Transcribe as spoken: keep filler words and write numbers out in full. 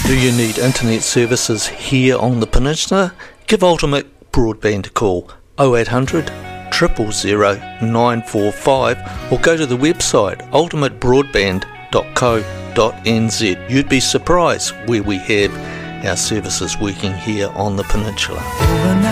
Do you need internet services here on the peninsula? Give Ultimate Broadband a call, oh eight hundred, zero zero zero, nine four five, or go to the website ultimate broadband dot co dot n z. You'd be surprised where we have our services working here on the peninsula.